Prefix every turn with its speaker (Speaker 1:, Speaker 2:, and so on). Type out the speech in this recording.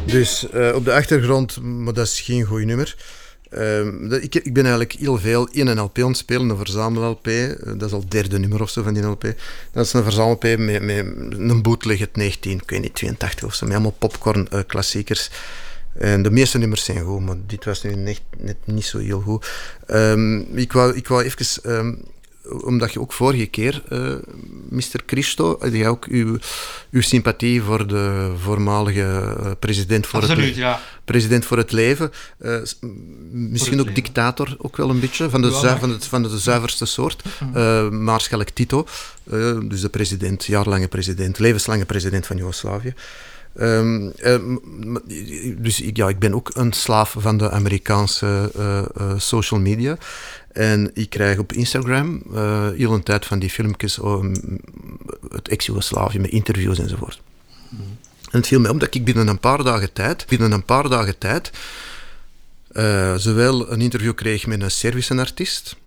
Speaker 1: Dus op de achtergrond, maar dat is geen goed nummer. Ik ben eigenlijk heel veel in een LP aan het spelen, een verzamel-LP. Dat is al het derde nummer of zo van die LP. Dat is een verzamel-LP met een bootleg uit 1982 of zo, met allemaal popcorn klassiekers. En de meeste nummers zijn goed, maar dit was nu net niet zo heel goed. Ik wou even... omdat je ook vorige keer, Mr. Christo, had je ook uw sympathie voor de voormalige president voor, president voor het leven. Misschien ook leven. Dictator, ook wel een beetje, van de zuiverste soort. Maarschalk Tito, dus de president, jarenlange president, levenslange president van Joegoslavië. Dus ik ben ook een slaaf van de Amerikaanse social media. En ik krijg op Instagram heel een tijd van die filmpjes het ex-Joegoslavië met interviews enzovoort. En het viel mij op dat ik binnen een paar dagen tijd zowel een interview kreeg met een Servische artiest,